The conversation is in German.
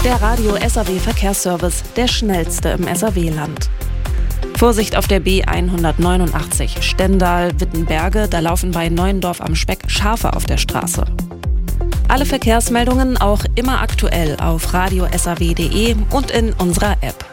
Der Radio SAW Verkehrsservice, der schnellste im SAW-Land. Vorsicht auf der B189 Stendal-Wittenberge, da laufen bei Neuendorf am Speck Schafe auf der Straße. Alle Verkehrsmeldungen auch immer aktuell auf radiosaw.de und in unserer App.